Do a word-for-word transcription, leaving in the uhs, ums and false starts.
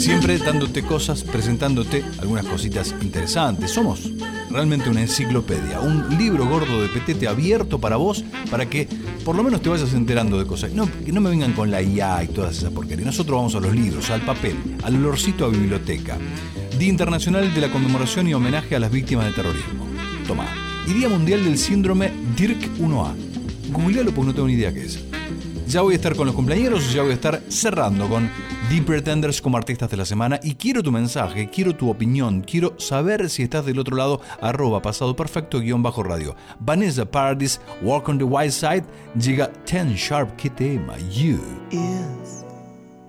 Siempre dándote cosas, presentándote algunas cositas interesantes. Somos realmente una enciclopedia, un libro gordo de petete abierto para vos, para que por lo menos te vayas enterando de cosas. No, que no me vengan con la I A y todas esas porquerías. Nosotros vamos a los libros, al papel, al olorcito a biblioteca. Día Internacional de la Conmemoración y Homenaje a las Víctimas de Terrorismo. Tomá. Y Día Mundial del Síndrome D I R C uno A. Googlealo porque no tengo ni idea qué es. Ya voy a estar con los cumpleañeros, ya voy a estar cerrando con The Pretenders como artistas de la semana. Y quiero tu mensaje, quiero tu opinión, quiero saber si estás del otro lado, arroba pasado perfecto guión bajo radio. Vanessa Paradis, Walk on the Wild Side, llega Ten Sharp, qué tema, You. Is